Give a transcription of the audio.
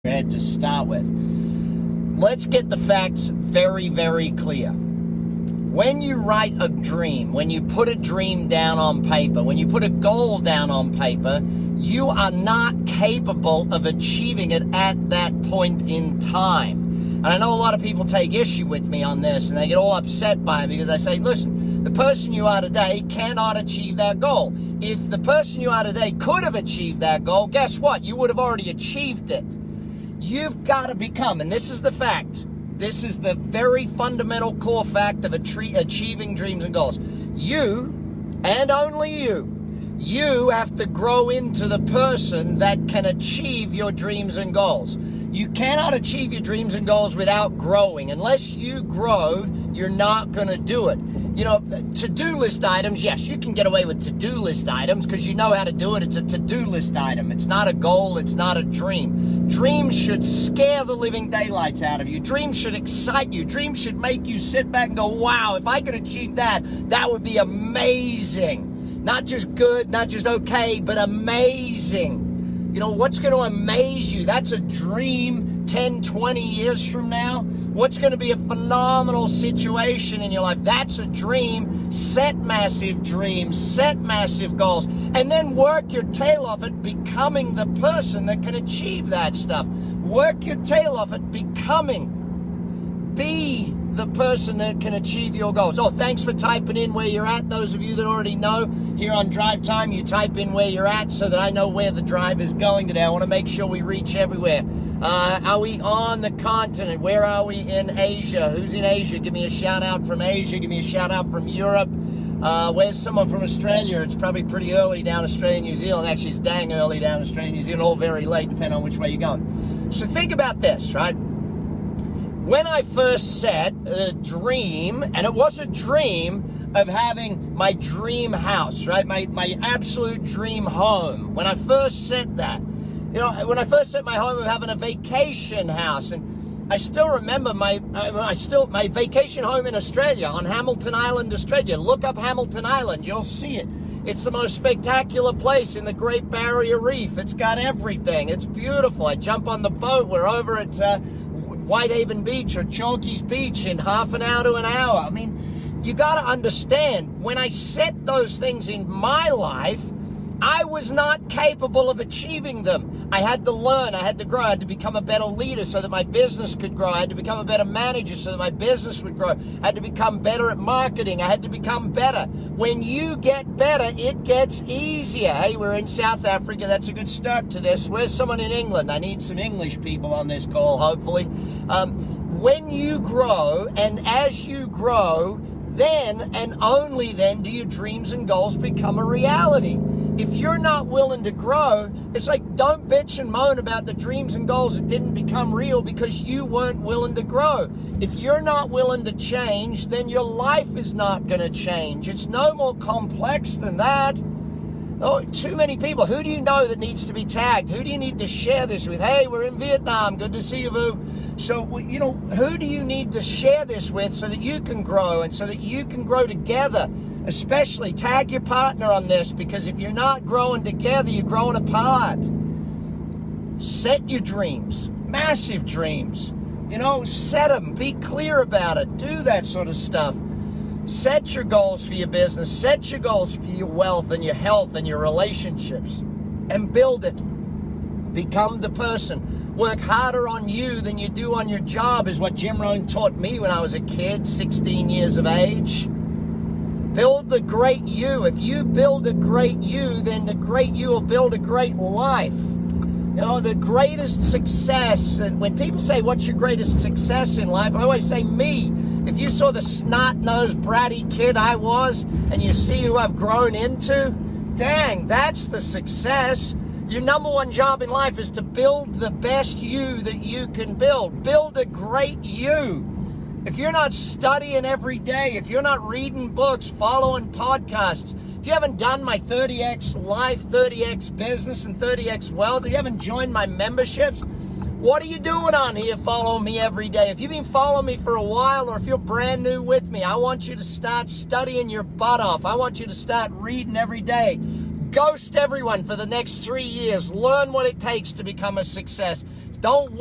head to start with. Let's get the facts very, very clear. When you write a dream, when you put a dream down on paper, when you put a goal down on paper, you are not capable of achieving it at that point in time. And I know a lot of people take issue with me on this and they get all upset by it because I say, listen, the person you are today cannot achieve that goal. If the person you are today could have achieved that goal, guess what? You would have already achieved it. You've got to become, and this is the fact, this is the very fundamental core fact of achieving dreams and goals. You, and only you have to grow into the person that can achieve your dreams and goals. You cannot achieve your dreams and goals without growing. Unless you grow, you're not going to do it. You know, to-do list items, yes, you can get away with to-do list items because you know how to do it. It's a to-do list item. It's not a goal. It's not a dream. Dreams should scare the living daylights out of you. Dreams should excite you. Dreams should make you sit back and go, wow, if I could achieve that, that would be amazing. Not just good, not just okay, but amazing. You know, what's going to amaze you? That's a dream 10, 20 years from now. What's going to be a phenomenal situation in your life? That's a dream. Set massive dreams, set massive goals, and then work your tail off at becoming the person that can achieve that stuff. Work your tail off at becoming. Be the person that can achieve your goals. Oh, thanks for typing in where you're at. Those of you that already know, here on Drive Time, you type in where you're at so that I know where the drive is going today. I want to make sure we reach everywhere. Are we on the continent? Where are we in Asia? Who's in Asia? Give me a shout out from Asia. Give me a shout out from Europe. Where's someone from Australia? It's probably pretty early down Australia, New Zealand. Actually, it's dang early down Australia, New Zealand. All very late, depending on which way you're going. So think about this, right? When I first set a dream, and it was a dream of having my dream house, right? My absolute dream home. When I first set that, you know, when I first set my home of having a vacation house, and I still remember my vacation home in Australia, on Hamilton Island, Australia. Look up Hamilton Island, you'll see it. It's the most spectacular place in the Great Barrier Reef. It's got everything. It's beautiful. I jump on the boat. We're over at Whitehaven Beach or Chalkies Beach in half an hour to an hour. I mean, you got to understand, when I set those things in my life, I was not capable of achieving them. I had to learn, I had to grow, I had to become a better leader so that my business could grow. I had to become a better manager so that my business would grow. I had to become better at marketing. I had to become better. When you get better, it gets easier. Hey, we're in South Africa. That's a good start to this. Where's someone in England? I need some English people on this call, hopefully. When you grow, and as you grow, then and only then do your dreams and goals become a reality. If you're not willing to grow, it's like, don't bitch and moan about the dreams and goals that didn't become real because you weren't willing to grow. If you're not willing to change, then your life is not going to change. It's no more complex than that. Oh, too many people. Who do you know that needs to be tagged? Who do you need to share this with? Hey, we're in Vietnam. Good to see you, Vu. So, you know, who do you need to share this with so that you can grow and so that you can grow together? Especially tag your partner on this, because if you're not growing together, you're growing apart. Set your dreams, massive dreams. You know, set them. Be clear about it. Do that sort of stuff. Set your goals for your business. Set your goals for your wealth and your health and your relationships, and build it. Become the person. Work harder on you than you do on your job is what Jim Rohn taught me when I was a kid, 16 years of age. Build the great you. If you build a great you, then the great you will build a great life. You know, the greatest success, and when people say, what's your greatest success in life? I always say me. If you saw the snot-nosed, bratty kid I was, and you see who I've grown into, dang, that's the success. Your number one job in life is to build the best you that you can build. Build a great you. If you're not studying every day, if you're not reading books, following podcasts, if you haven't done my 30X life, 30X business, and 30X wealth, if you haven't joined my memberships, what are you doing on here following me every day? If you've been following me for a while, or if you're brand new with me, I want you to start studying your butt off. I want you to start reading every day. Ghost everyone for the next 3 years. Learn what it takes to become a success. Don't